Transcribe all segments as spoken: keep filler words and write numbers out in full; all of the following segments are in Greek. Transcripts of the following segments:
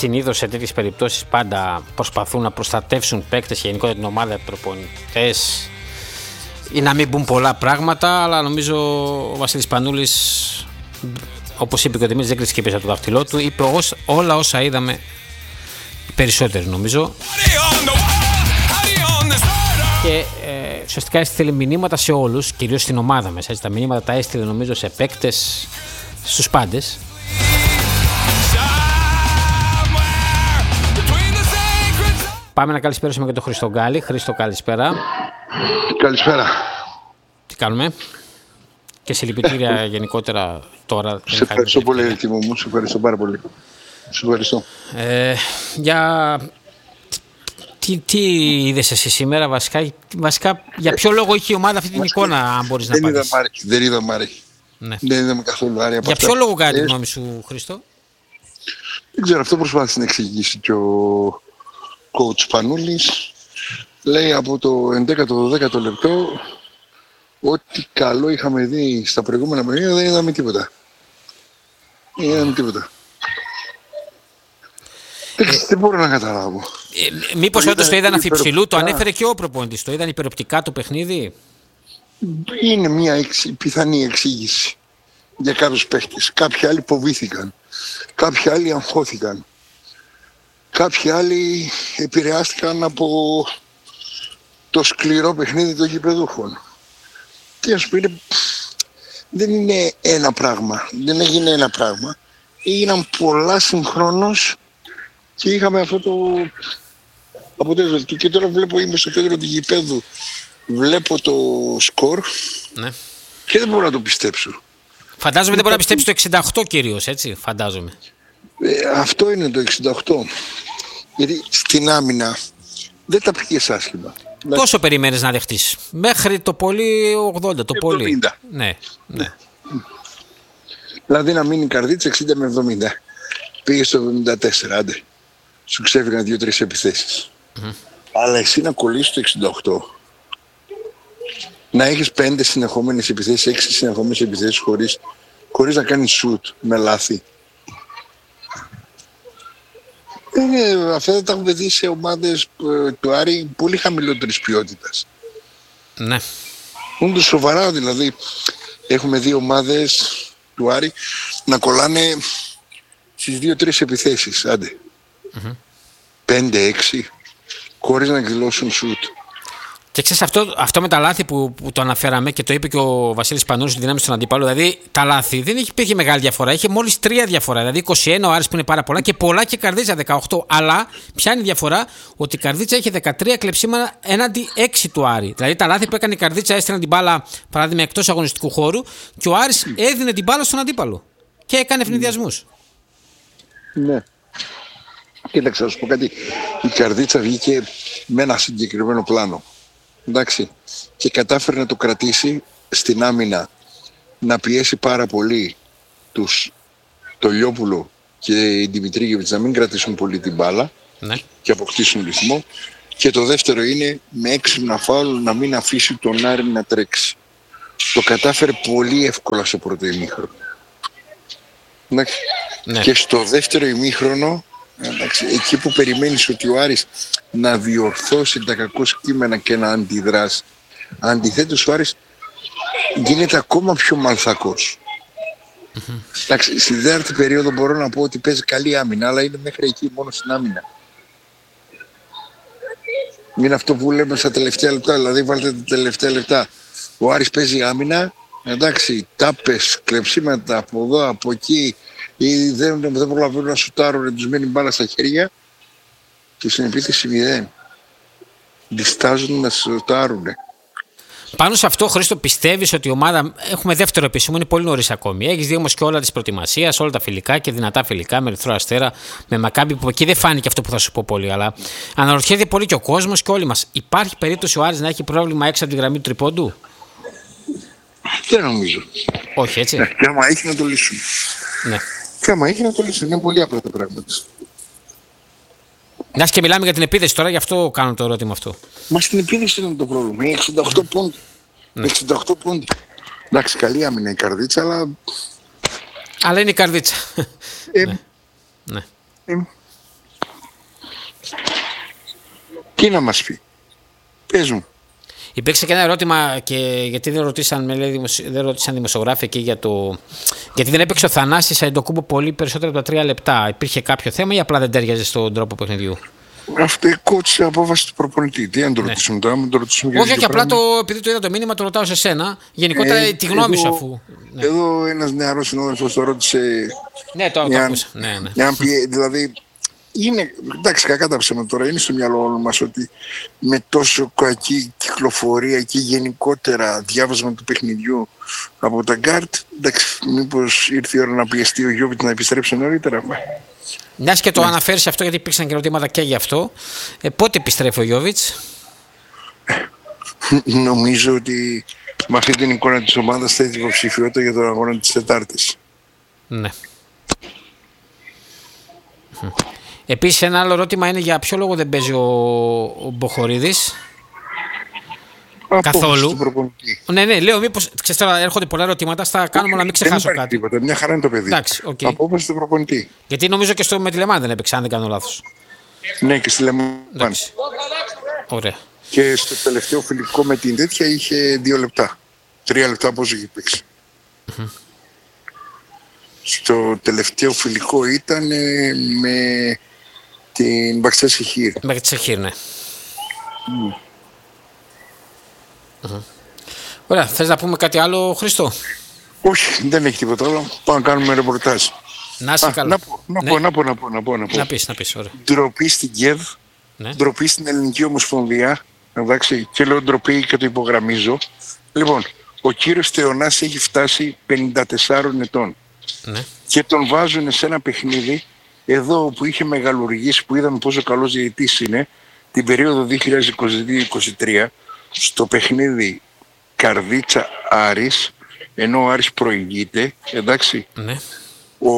συνήθως σε τέτοιες περιπτώσεις πάντα προσπαθούν να προστατεύσουν παίκτες και γενικότερα την ομάδα, προπονητές, ή να μην μπουν πολλά πράγματα, αλλά νομίζω ο Βασίλης Πανούλης, όπως είπε και ο Δημήτρης, δεν κρίτησε και πίσω από το δάχτυλό του, είπε όλα όσα είδαμε, περισσότεροι νομίζω, και ε, ουσιαστικά έστειλε μηνύματα σε όλους, κυρίως στην ομάδα μέσα, έτσι, τα μηνύματα τα έστειλε νομίζω σε παίκτες, στους πάντες. Πάμε να καλησπέρωσουμε και τον Χρήστο Γκάλη. Χρήστο, καλησπέρα. Καλησπέρα. Τι κάνουμε? Και συλληπιτήρια γενικότερα τώρα. Σε ευχαριστώ πολύ, Τίμο μου. Σε ευχαριστώ πάρα πολύ. Σε ευχαριστώ. Ε, για... Τι, τι είδες εσύ σήμερα, βασικά, βασικά για ποιο λόγο είχε η ομάδα αυτή την βασικά, εικόνα, αν μπορείς να δεν πάρεις? Είδα, δεν είδα Μάρη. Ναι. Δεν είδαμε καθόλου Άρη. Για αυτά. ποιο λόγο κάνει τη γνώμη σου, Χρήστο? Δεν ξέρω, αυτό προσπάθησε να εξηγήσει και ο coach Πανούλης. Λέει από το ενδέκατο δωδέκατο λεπτό ό,τι καλό είχαμε δει στα προηγούμενα παιχνίδια δεν είδαμε τίποτα. Δεν είδαμε τίποτα. Ε, δεν μπορώ να καταλάβω. Ε, μήπως όντως το είδαν αφιψηλού, το ανέφερε και ο προπονητής, το είδαν υπεροπτικά το παιχνίδι? Είναι μια εξ, πιθανή εξήγηση για κάποιους παίχτες. Κάποιοι άλλοι φοβήθηκαν, κάποιοι άλλοι αγχώθηκαν, κάποιοι άλλοι επηρεάστηκαν από το σκληρό παιχνίδι των γηπεδούχων. Τι να σου πει, δεν είναι ένα πράγμα, δεν έγινε ένα πράγμα. Έγιναν πολλά συγχρόνως και είχαμε αυτό το αποτέλεσμα. Και τώρα βλέπω, είμαι στο κέντρο του γηπέδου, βλέπω το σκορ, ναι, και δεν μπορώ να το πιστέψω. Φαντάζομαι δεν μπορεί να πιστέψει το εξήντα οκτώ κυρίως, έτσι, φαντάζομαι. Ε, αυτό είναι το εξήντα οκτώ. Γιατί στην άμυνα δεν τα πήγες άσχημα. Πόσο περιμένεις να δεχτείς? Μέχρι το πολύ ογδόντα, το πολύ. εβδομήντα. Ναι, ναι. Δηλαδή να μείνει η καρδίτσα εξήντα με εβδομήντα. Πήγε στο εβδομήντα τέσσερα, άντε. Σου ξέφυγαν δύο-τρεις επιθέσεις. Mm-hmm. Αλλά εσύ να κολλήσεις το εξήντα οκτώ. Να έχεις πέντε συνεχόμενες επιθέσεις, έξι συνεχόμενες επιθέσεις χωρίς, χωρίς να κάνεις σουτ με λάθη. Είναι, αυτά τα έχουμε δει σε ομάδες ε, του Άρη πολύ χαμηλότερης ποιότητας. Ναι. Όντως σοβαρά, δηλαδή έχουμε δει ομάδες του Άρη να κολλάνε στις δύο-τρεις επιθέσεις, άντε. Mm-hmm. πέντε έξι, χωρίς να εκδηλώσουν σουτ. Και ξέρεις, αυτό, αυτό με τα λάθη που, που το αναφέραμε και το είπε και ο Βασίλης Πανούλης, δυνάμει στον αντίπαλο, δηλαδή τα λάθη δεν υπήρχε μεγάλη διαφορά, είχε μόλις τρία διαφορά. Δηλαδή είκοσι ένα ο Άρης που είναι πάρα πολλά και πολλά και Καρδίτσα δεκαοκτώ. Αλλά ποια είναι η διαφορά? Ότι η Καρδίτσα είχε δεκατρία κλεψίματα έναντι έξι του Άρη. Δηλαδή τα λάθη που έκανε η Καρδίτσα έστειλαν την μπάλα, παράδειγμα, εκτός αγωνιστικού χώρου και ο Άρης έδινε την μπάλα στον αντίπαλο και έκανε ευνηδιασμούς. Ναι. Κοίταξε, να σου πω κάτι. Η Καρδίτσα βγήκε με ένα συγκεκριμένο πλάνο. Εντάξει, και κατάφερε να το κρατήσει στην άμυνα, να πιέσει πάρα πολύ τους το Λιόπουλο και η Δημητρίγεβιτς να μην κρατήσουν πολύ την μπάλα, ναι, και αποκτήσουν ρυθμό. Και το δεύτερο είναι με έξυπνα φάουλ να μην αφήσει τον Άρη να τρέξει. Το κατάφερε πολύ εύκολα στο πρώτο ημίχρονο. Ναι. Και στο δεύτερο ημίχρονο, εντάξει, εκεί που περιμένεις ότι ο Άρης να διορθώσει τα κακό κείμενα και να αντιδράσει, αντιθέτως ο Άρης γίνεται ακόμα πιο μαλθακός. Mm-hmm. Εντάξει, στη δεύτερη περίοδο μπορώ να πω ότι παίζει καλή άμυνα, αλλά είναι μέχρι εκεί μόνο στην άμυνα. Είναι αυτό που λέμε στα τελευταία λεπτά, δηλαδή βάλτε τα τελευταία λεπτά. Ο Άρης παίζει άμυνα, εντάξει, τάπες, κλεψίματα από εδώ, από εκεί, ή δεν, δεν προλαβαίνουν να σουτάρουν, τους μένει μπάλα στα χέρια και στην επίθεση μηδέν. Διστάζουν να σουτάρουν. Πάνω σε αυτό, Χρήστο, πιστεύεις ότι η ομάδα, έχουμε δεύτερο επίσημο, είναι πολύ νωρίς ακόμη. Έχεις δει όμως και όλα της προετοιμασίας, όλα τα φιλικά και δυνατά φιλικά με Ερυθρό Αστέρα, με Μακάμπι, που εκεί δεν φάνηκε αυτό που θα σου πω πολύ. Αλλά αναρωτιέται πολύ και ο κόσμος και όλοι μας. Υπάρχει περίπτωση ο Άρης να έχει πρόβλημα έξω από τη γραμμή του τριπώντου? Δεν νομίζω. Όχι, έτσι. Ναι, και άμα έχει να το λύσουν. Ναι. Και άμα έχει να το λύσουν, είναι πολύ απλά τα πράγματα. Να και μιλάμε για την επίδεση τώρα, γι' αυτό κάνω το ερώτημα αυτό. Μα στην επίδεση είναι το πρόβλημα. Είναι εξήντα οκτώ πόντοι. Ναι. εξήντα οκτώ πόντοι. Εντάξει, καλή άμυνα η Καρδίτσα, αλλά. Αλλά είναι η Καρδίτσα. Ε, ναι. ναι. Ε, Τι να μας πει. Πες μου. Υπήρξε και ένα ερώτημα, και γιατί δεν ρωτήσαν, με λέει, δεν ρωτήσαν δημοσιογράφοι εκεί για το. Γιατί δεν έπαιξε ο Θανάσης Αντετοκούνμπο πολύ περισσότερο από τα τρία λεπτά. Υπήρχε κάποιο θέμα ή απλά δεν τέριαζε στον τρόπο παιχνιδιού? Αυτό η κότση απόφαση του προπονητή. Τι αν το ρωτήσουμε τώρα, μην το ρωτήσουμε για όχι, όχι, απλά το, επειδή το είδα το μήνυμα, το ρωτάω σε σένα. Γενικότερα ε, τη γνώμη εδώ, σου, αφού. Ναι. Εδώ ένας νεαρός συνάδελφος το ρώτησε. Ναι, το, το άκουσα. Ναι, ναι. Αν πει, δηλαδή. Είναι, εντάξει, κακά τα ψέματα τώρα, είναι στο μυαλό μας ότι με τόσο κακή κυκλοφορία και γενικότερα διάβασμα του παιχνιδιού από τα γκάρτ, εντάξει, μήπως ήρθε η ώρα να πιεστεί ο Γιώβιτς να επιστρέψει νωρίτερα. Μια και το ναι. αναφέρεις αυτό, γιατί υπήρξαν και ερωτήματα και γι' αυτό. Ε, πότε επιστρέφει ο Γιώβιτς? Νομίζω ότι με αυτή την εικόνα της ομάδας θα έχει υποψηφιότητα για τον αγώνα της Τετάρτης. Ναι. Επίσης ένα άλλο ερώτημα είναι για ποιο λόγο δεν παίζει ο, ο Μποχορίδης καθόλου. Ναι, ναι, λέω μήπως, ξέρεις τώρα έρχονται πολλά ερωτήματα, θα κάνουμε να μην ξεχάσω δεν κάτι. Τίποτα. Μια χαρά είναι το παιδί. Εντάξει, okay. Απόφαση του προπονητή. Γιατί νομίζω και στο με τη Λεμάν δεν έπαιξε, αν δεν κάνω λάθος. Ναι, και στη Λεμάν. Ωραία. Και στο τελευταίο φιλικό με την τέτοια είχε δύο λεπτά. Τρία λεπτά πόσο είχε παίξει. Mm-hmm. Στο τελευταίο φιλικό ήταν με την Μπαξτέσιχήρ. Με την Σεχήρ, ναι. Mm. Mm-hmm. Ωραία, θες να πούμε κάτι άλλο, Χρήστο? Όχι, δεν έχει τίποτα άλλο. Πάμε να κάνουμε ρεπορτάζ. Να είσαι καλά. Να πω, να, ναι. πω, να πω, να πω, να πω, να πω. Να πεις, να πεις, ωραία. Ντροπή στην ΚΕΔ, ναι. Ντροπή στην Ελληνική Ομοσπονδία, εντάξει, και λέω ντροπή και το υπογραμμίζω. Λοιπόν, ο κύριος Θεωνάς έχει φτάσει πενήντα τεσσάρων ετών. Ναι. Και τον βάζουν σε ένα παιχνίδι εδώ που είχε μεγαλουργήσει, που είδαμε πόσο καλός διαιτητής είναι την περίοδο δύο χιλιάδες είκοσι δύο είκοσι τρία, στο παιχνίδι Καρδίτσα Άρης, ενώ ο Άρης προηγείται, εντάξει. Ναι. Ο,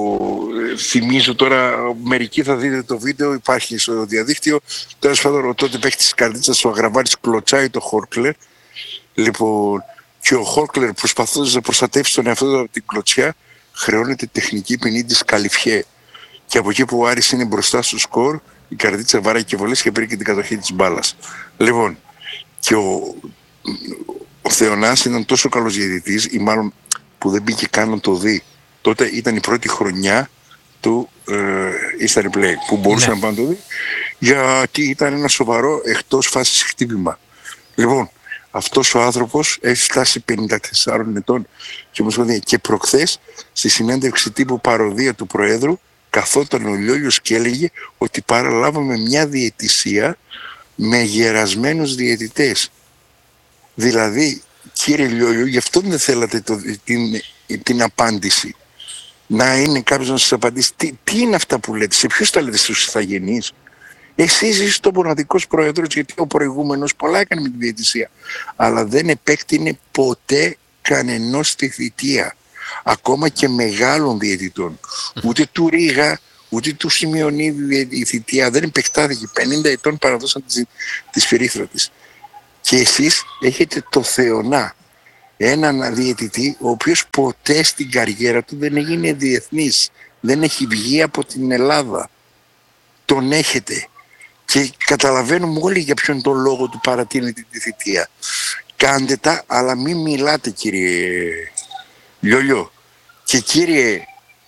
θυμίζω τώρα, μερικοί θα δείτε το βίντεο, υπάρχει στο διαδίκτυο, τέλος πάντων ο τότε παίκτης της Καρδίτσας, ο Αγραβάρης, κλωτσάει το Χόρκλερ. Λοιπόν, και ο Χόρκλερ προσπαθώντας να προστατεύσει τον εαυτό του από την κλωτσιά, χρεώνεται τεχνική ποινή της Καλυφιέ. Και από εκεί που ο Άρης είναι μπροστά στο σκορ, η Καρδίτσα βάραγε και βολές και πήρε και την κατοχή της μπάλας. Λοιπόν, και ο, ο Θεωνάς ήταν τόσο καλός διαιτητής, ή μάλλον που δεν μπήκε καν να το δει. Τότε ήταν η πρώτη χρονιά του ε, Easter Play που μπορούσε ναι. να πάει να το δει, γιατί ήταν ένα σοβαρό εκτός φάσης χτύπημα. Λοιπόν, αυτός ο άνθρωπος έχει φτάσει πενήντα τεσσάρων ετών και, και προχθές στη συνέντευξη τύπου παροδία του Προέδρου καθόταν ο Λιόλιος και έλεγε ότι παραλάβαμε μια διαιτησία με γερασμένους διαιτητές. Δηλαδή, κύριε Λιόλιο, γι' αυτό δεν θέλατε το, την, την απάντηση. Να είναι κάποιος να σας απαντήσει. Τι, τι είναι αυτά που λέτε, σε ποιους τα λέτε, στους ηθαγενείς? Εσείς είστε ο μοναδικός πρόεδρος, γιατί ο προηγούμενος πολλά έκανε με τη διαιτησία. Αλλά δεν επέκτηνε ποτέ κανενός στη θητεία. Ακόμα και μεγάλων διαιτητών. Ούτε του Ρίγα, ούτε του Σιμεωνίδη η θητεία δεν επεκτάθηκε. πενήντα ετών παραδώσαν τη, τη σφυρίθρα της. Και εσείς έχετε το Θεωνά. Έναν διαιτητή ο οποίος ποτέ στην καριέρα του δεν έγινε διεθνής. Δεν έχει βγει από την Ελλάδα. Τον έχετε. Και καταλαβαίνουμε όλοι για ποιον τον λόγο του παρατείνεται τη θητεία. Κάντε τα, αλλά μην μιλάτε, κύριε Λιόλιο. Και κύριε,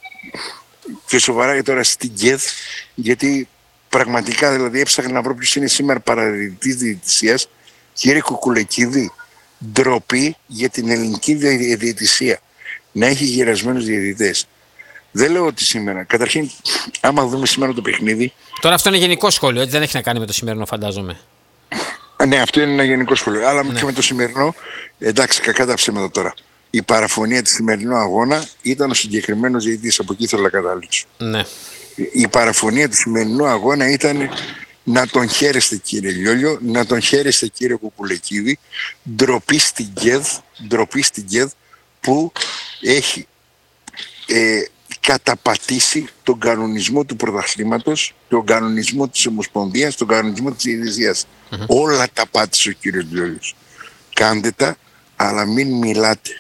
και σοβαρά τώρα στην ΚΕΔ, γιατί πραγματικά δηλαδή έψαχνα να βρω ποιος είναι σήμερα παρατηρητής διαιτησίας. Κύριε Κουκουλεκίδη, ντροπή για την ελληνική διαιτησία. Να έχει γερασμένους διαιτητές. Δεν λέω ότι σήμερα. Καταρχήν, άμα δούμε σήμερα το παιχνίδι. Τώρα αυτό είναι γενικό σχόλιο, έτσι δεν έχει να κάνει με το σημερινό, φαντάζομαι. Ναι, αυτό είναι ένα γενικό σχόλιο. Αλλά ναι. Και με το σημερινό, εντάξει, κακά τα ψέματα τώρα. Η παραφωνία του σημερινού αγώνα ήταν ο συγκεκριμένος διαιτητής. Από εκεί θέλω να καταλήξω. Ναι. Η παραφωνία του σημερινού αγώνα ήταν να τον χαίρεστε, κύριε Λιόλιο, να τον χαίρεστε, κύριε Κουκουλεκίδη. Ντροπή στην ΚΕΔ, ντροπή στην ΚΕΔ που έχει ε, καταπατήσει τον κανονισμό του πρωταθλήματος, τον κανονισμό της Ομοσπονδίας, τον κανονισμό της Ιδρυσίας. Mm-hmm. Όλα τα πάτησε ο κύριος Λιόλιος. Κάντε τα, αλλά μην μιλάτε.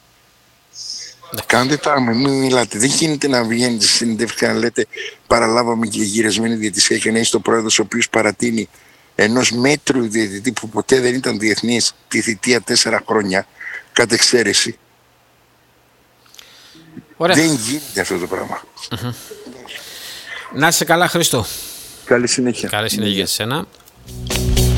Mm-hmm. Κάντε τα, αλλά μην μιλάτε. Δεν γίνεται να βγαίνετε στη συνέντευξη και να λέτε παραλάβαμε και γυρεσμένη διαιτησία και να είστε ο πρόεδρος ο οποίος παρατείνει ενός μέτριου διαιτητή που ποτέ δεν ήταν διεθνής τη θητεία τέσσερα χρόνια, κατ' εξαίρεση. Ωραία. Δεν γίνεται αυτό το πράγμα. Mm-hmm. Να είσαι καλά, Χρήστο. Καλή συνέχεια. Καλή συνέχεια σε σένα.